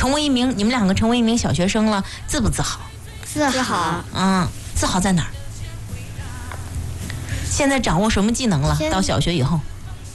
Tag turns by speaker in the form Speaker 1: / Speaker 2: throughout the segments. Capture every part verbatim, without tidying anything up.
Speaker 1: 成为一名你们两个成为一名小学生了，自不自豪？
Speaker 2: 自豪。
Speaker 1: 嗯，自豪在哪儿？现在掌握什么技能了？到小学以后，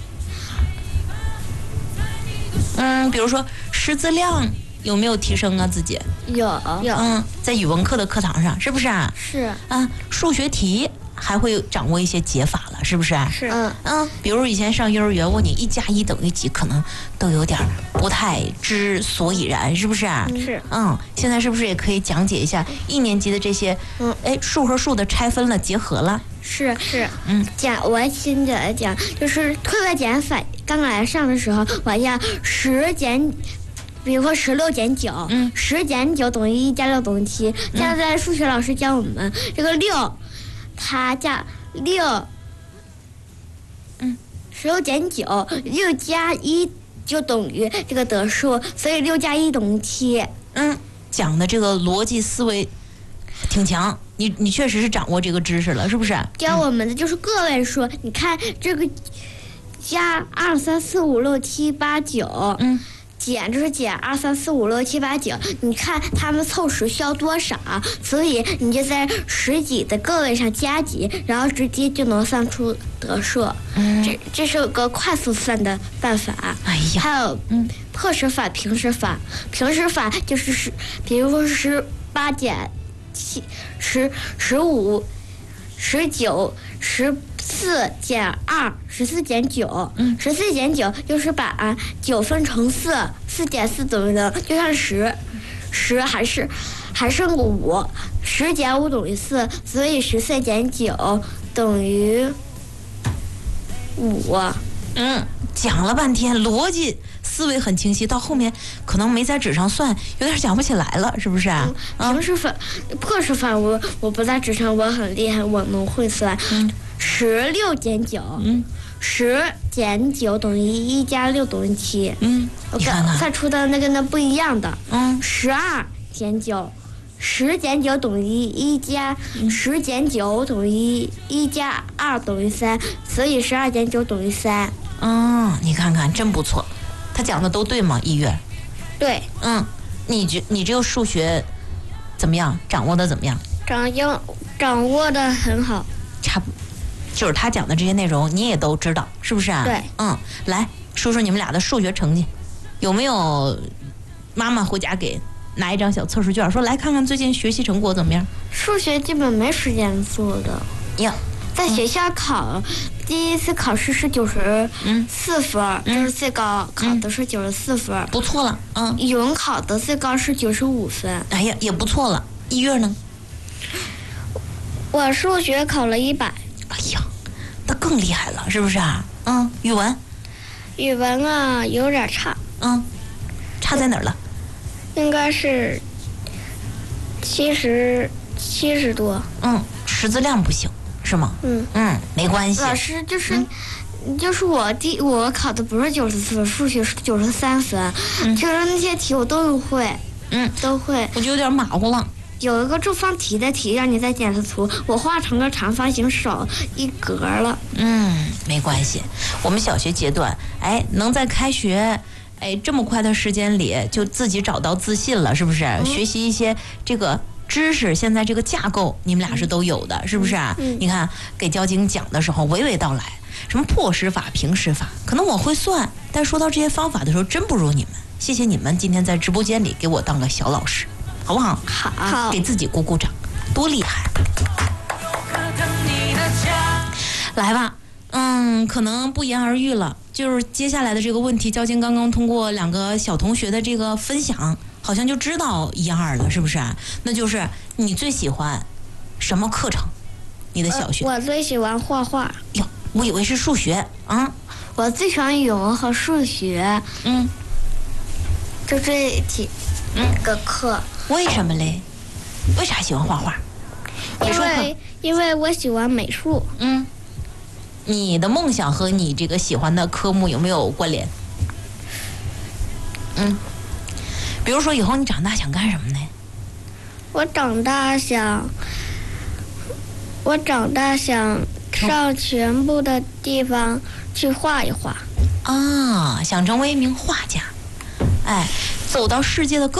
Speaker 1: 嗯，比如说识字量有没有提升啊？自己
Speaker 2: 有有。
Speaker 1: 嗯，在语文课的课堂上，是不是啊？
Speaker 2: 是。
Speaker 1: 啊，数学题还会掌握一些解法了，是不是？
Speaker 2: 是。嗯
Speaker 1: 嗯，比如以前上幼儿园问你一加一等于几，可能都有点不太知所以然，是不是啊？
Speaker 2: 是。
Speaker 1: 嗯，现在是不是也可以讲解一下一年级的这些？嗯，哎，数和数的拆分了，结合了。
Speaker 2: 是是。嗯，讲我现在讲就是特别减法。刚来上的时候，我要十减。比如说十六减九，嗯，十减九等于一加六等于七。现在数学老师教我们这个六，它加六，嗯，十六减九，六加一就等于这个得数，所以六加一等于七。
Speaker 1: 嗯，讲的这个逻辑思维挺强，你你确实是掌握这个知识了，是不是？
Speaker 2: 教我们的就是个位数，嗯、你看这个加二三四五六七八九，嗯。减就是减二三四五六七八九，你看他们凑十需要多少，所以你就在十几的个位上加几，然后直接就能算出得数。嗯，这这是个快速算的办法。
Speaker 1: 哎呀，
Speaker 2: 还有嗯破十法、平十法。平十法就是十，比如说十八减七，十十五，十九，十。四减二，十四减九，嗯，十四减九就是把九分成四，四减四等于零，就像十，十还是还剩个五，十减五等于四，所以十四减九等于五。
Speaker 1: 嗯，讲了半天，逻辑思维很清晰，到后面可能没在纸上算，有点讲不起来了，是不是啊？
Speaker 2: 嗯、平时法、破十法我我不在纸上，我很厉害，我能会算。嗯。十六减九，嗯，十减九等于一加六等于七，
Speaker 1: 嗯，
Speaker 2: 我刚算出的那个那不一样的，嗯，十二减九，十减九等于一加十减九等于一加二等于三，所以十二减九等于三。
Speaker 1: 嗯，你看看真不错，他讲的都对吗？一月，
Speaker 2: 对，
Speaker 1: 嗯，你觉你这个数学怎么样？掌握的怎么样？
Speaker 2: 掌握掌握的很好，
Speaker 1: 差不。就是他讲的这些内容，你也都知道，是不是啊？
Speaker 2: 对，
Speaker 1: 嗯，来说说你们俩的数学成绩，有没有妈妈回家给拿一张小测试卷，说来看看最近学习成果怎么样？
Speaker 2: 数学基本没时间做的
Speaker 1: 呀，
Speaker 2: 在学校考、嗯、第一次考试是九十四分，这、嗯、是最高考的是九十四分、嗯，
Speaker 1: 不错了，嗯。
Speaker 2: 语文考的最高是九十五分，
Speaker 1: 哎呀，也不错了。一月呢？
Speaker 2: 我数学考了一百。
Speaker 1: 哎呀，那更厉害了，是不是啊？嗯，语文，
Speaker 2: 语文啊有点差。
Speaker 1: 嗯，差在哪儿了？
Speaker 2: 应该是七十七十多。嗯，
Speaker 1: 识字量不行是吗？
Speaker 2: 嗯
Speaker 1: 嗯，没关系。
Speaker 2: 老师就是。嗯就是我第我考的不是九十四分，数学是九十三分，嗯、就是那些题我都能会，
Speaker 1: 嗯，
Speaker 2: 都会。
Speaker 1: 我就有点马虎了。
Speaker 2: 有一个正方体的题让你再检测图，我画成个长方形少一格了。
Speaker 1: 嗯，没关系。我们小学阶段，哎，能在开学，哎这么快的时间里就自己找到自信了，是不是？嗯、学习一些这个知识，现在这个架构你们俩是都有的，嗯、是不是啊？嗯、你看给交警讲的时候娓娓道来，什么破十法、平十法，可能我会算，但说到这些方法的时候，真不如你们。谢谢你们今天在直播间里给我当个小老师。好不好？
Speaker 2: 好，
Speaker 1: 给自己鼓鼓掌，多厉害！来吧，嗯，可能不言而喻了。就是接下来的这个问题，交警刚刚通过两个小同学的这个分享，好像就知道一二了，是不是？那就是你最喜欢什么课程？你的小学？
Speaker 2: 呃、我最喜欢画画。
Speaker 1: 哟，我以为是数学啊。
Speaker 2: 我最喜欢语文和数学。嗯，就这几个课。
Speaker 1: 为什么嘞？为啥喜欢画画？
Speaker 2: 因为因为我喜欢美术。
Speaker 1: 嗯，你的梦想和你这个喜欢的科目有没有关联？嗯，比如说以后你长大想干什么呢？
Speaker 2: 我长大想，我长大想上全部的地方去画一画。
Speaker 1: 啊，想成为一名画家，哎，走到世界的各